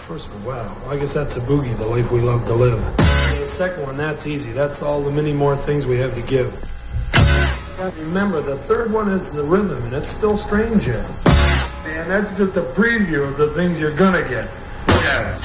first one, wow. I guess that's a boogie, the life we love to live. And the second one, that's easy. That's all the many more things we have to give. Remember, the third one is the rhythm, and it's still strange yet. And that's just a preview of the things you're gonna get. Yeah.